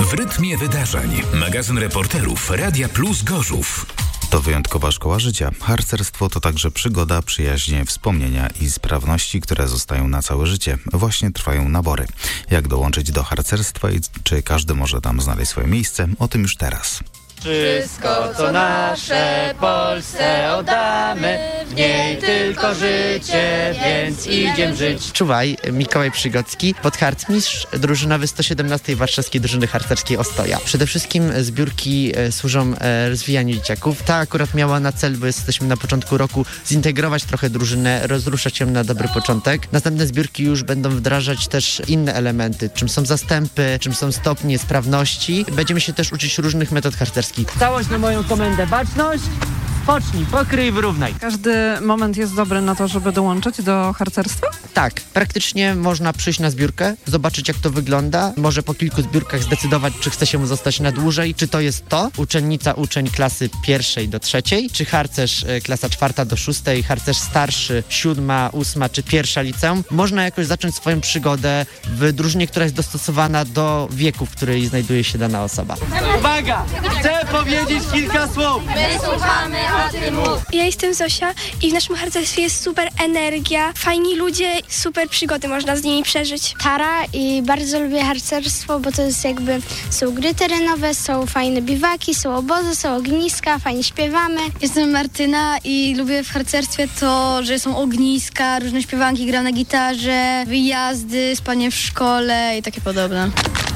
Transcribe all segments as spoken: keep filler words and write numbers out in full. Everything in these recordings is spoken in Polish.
W rytmie wydarzeń. Magazyn reporterów Radia Plus Gorzów. To wyjątkowa szkoła życia. Harcerstwo to także przygoda, przyjaźnie, wspomnienia i sprawności, które zostają na całe życie. Właśnie trwają nabory. Jak dołączyć do harcerstwa i czy każdy może tam znaleźć swoje miejsce? O tym już teraz. Wszystko, co nasze, Polsce oddamy, w niej tylko życie, więc idziem żyć. Czuwaj, Mikołaj Przygocki, podharcmistrz drużynowy sto siedemnastej Warszawskiej Drużyny Harcerskiej Ostoja. Przede wszystkim zbiórki e, służą e, rozwijaniu dzieciaków. Ta akurat miała na cel, bo jesteśmy na początku roku, zintegrować trochę drużynę, rozruszać ją na dobry początek. Następne zbiórki już będą wdrażać też inne elementy, czym są zastępy, czym są stopnie sprawności. Będziemy się też uczyć różnych metod harcerskich. Całość na moją komendę. Baczność, pocznij, pokryj, wyrównaj. Każdy moment jest dobry na to, żeby dołączyć do harcerstwa? Tak, praktycznie można przyjść na zbiórkę, zobaczyć jak to wygląda, może po kilku zbiórkach zdecydować, czy chce się mu zostać na dłużej, czy to jest to, uczennica, uczeń klasy pierwszej do trzeciej, czy harcerz y, klasa czwarta do szóstej, harcerz starszy, siódma, ósma, czy pierwsza liceum. Można jakoś zacząć swoją przygodę w drużynie, która jest dostosowana do wieku, w której znajduje się dana osoba. Uwaga! Chcę powiedzieć kilka słów. My słuchamy, a ty mów. Ja jestem Zosia i w naszym harcerstwie jest super energia, fajni ludzie, super przygody można z nimi przeżyć. Tara i bardzo lubię harcerstwo, bo to jest jakby, są gry terenowe, są fajne biwaki, są obozy, są ogniska, fajnie śpiewamy. Jestem Martyna i lubię w harcerstwie to, że są ogniska, różne śpiewanki, gra na gitarze, wyjazdy, spanie w szkole i takie podobne.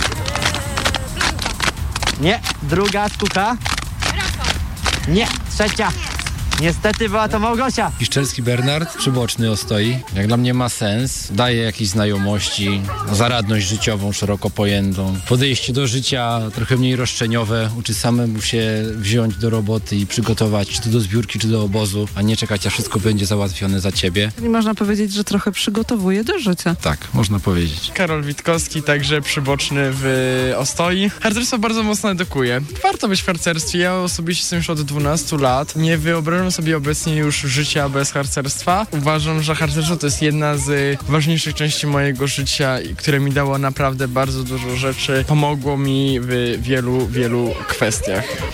Nie, druga skucha. Nie, trzecia. Niestety była to Małgosia. Piszczerski Bernard, przyboczny Ostoi. Jak dla mnie ma sens, daje jakieś znajomości, zaradność życiową szeroko pojętą. Podejście do życia trochę mniej roszczeniowe, uczy samemu się wziąć do roboty i przygotować, czy to do zbiórki, czy do obozu, a nie czekać, aż wszystko będzie załatwione za ciebie. Czyli można powiedzieć, że trochę przygotowuje do życia. Tak, można powiedzieć. Karol Witkowski, także przyboczny w Ostoi. Harcerstwo bardzo mocno edukuje. Warto być w harcerstwie. Ja osobiście jestem już od dwunastu lat. Nie wyobrażam sobie obecnie już życia bez harcerstwa. Uważam, że harcerstwo to jest jedna z ważniejszych części mojego życia, które mi dało naprawdę bardzo dużo rzeczy. Pomogło mi w wielu, wielu kwestiach.